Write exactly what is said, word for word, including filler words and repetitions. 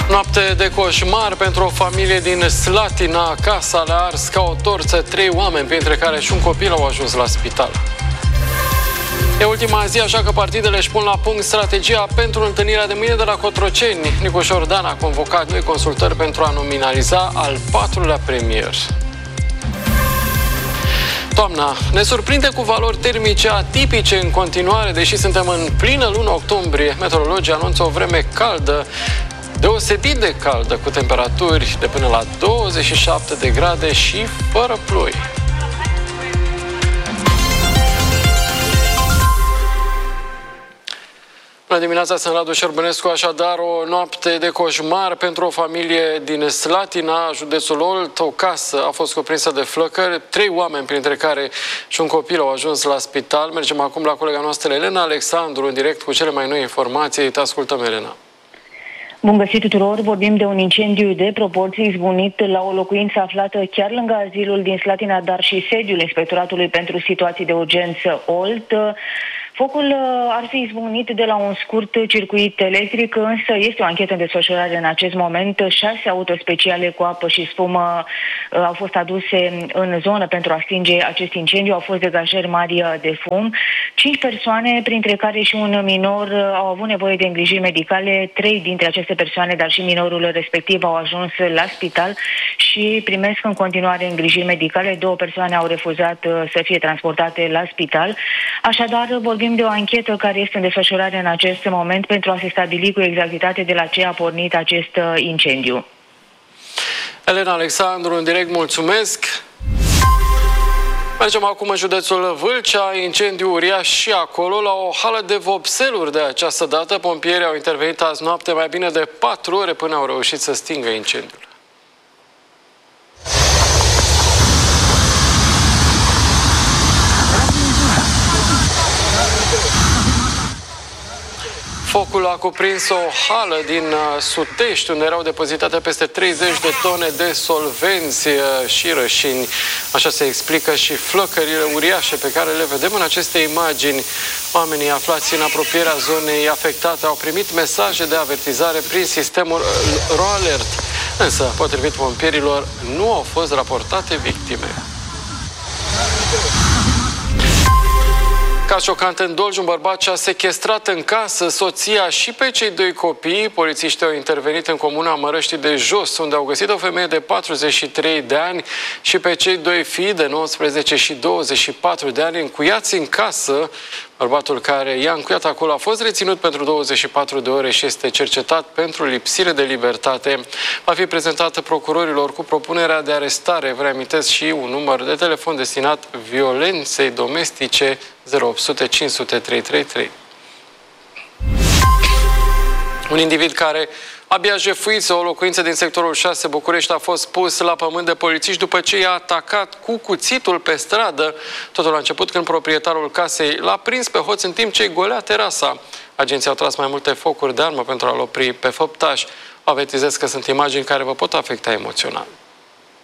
Noapte de coșmar pentru o familie din Slatina. Casa le-a ars ca o torță. Trei oameni, printre care și un copil, au ajuns la spital. E ultima zi, așa că partidele își pun la punct strategia pentru întâlnirea de mâine de la Cotroceni. Nicu Șordan a convocat noi consultări pentru a nominaliza al patrulea premier. Toamna ne surprinde cu valori termice atipice în continuare, deși suntem în plină lună octombrie. Meteorologii anunță o vreme caldă, deosebit de caldă, cu temperaturi de până la douăzeci și șapte de grade și fără ploi. Bună dimineața, sunt Radu Șerbănescu. Așadar, o noapte de coșmar pentru o familie din Slatina, județul Olt. O casă a fost cuprinsă de flăcări. Trei oameni, printre care și un copil, au ajuns la spital. Mergem acum la colega noastră, Elena Alexandru, în direct cu cele mai noi informații. Te ascultăm, Elena. Bun găsit tuturor! Vorbim de un incendiu de proporții izbunit la o locuință aflată chiar lângă azilul din Slatina, dar și sediul Inspectoratului pentru Situații de Urgență Olt. Focul ar fi izbucnit de la un scurt circuit electric, însă este o anchetă în desfășurare în acest moment. Șase auto speciale cu apă și spumă au fost aduse în zonă pentru a stinge acest incendiu. Au fost degajări mari de fum. Cinci persoane, printre care și un minor, au avut nevoie de îngrijiri medicale. Trei dintre aceste persoane, dar și minorul respectiv, au ajuns la spital și primesc în continuare îngrijiri medicale. Două persoane au refuzat să fie transportate la spital. Așadar, vorbim de o anchetă care este în desfășurare în acest moment pentru a se stabili cu exactitate de la ce a pornit acest incendiu. Elena Alexandru, în direct, mulțumesc. Mergem acum în județul Vâlcea. Incendiu uriaș și acolo, la o hală de vopseluri de această dată. Pompierii au intervenit azi noapte mai bine de patru ore până au reușit să stingă incendiul. Focul a cuprins o hală din Sutești, unde erau depozitate peste treizeci de tone de solvenți și rășini. Așa se explică și flăcările uriașe pe care le vedem în aceste imagini. Oamenii aflați în apropierea zonei afectate au primit mesaje de avertizare prin sistemul RoAlert. Însă, potrivit pompierilor, nu au fost raportate victime. Caz șocant în Dolj, un bărbat și-a sechestrat în casă soția și pe cei doi copii. Polițiștii au intervenit în comuna Mărăștii de Jos, unde au găsit o femeie de patruzeci și trei de ani și pe cei doi fii de nouăsprezece și douăzeci și patru de ani încuiați în casă. Bărbatul care i-a încuiat acolo a fost reținut pentru douăzeci și patru de ore și este cercetat pentru lipsire de libertate. Va fi prezentată procurorilor cu propunerea de arestare. Vă reamintesc și un număr de telefon destinat violenței domestice: zero opt sute cinci sute trei trei trei. Un individ care abia jefuit o locuință din sectorul șase București a fost pus la pământ de polițiști după ce i-a atacat cu cuțitul pe stradă. Totul a început când proprietarul casei l-a prins pe hoț în timp ce îi golea terasa. Agenții au tras mai multe focuri de armă pentru a-l opri pe făptaș. Avertizez că sunt imagini care vă pot afecta emoțional.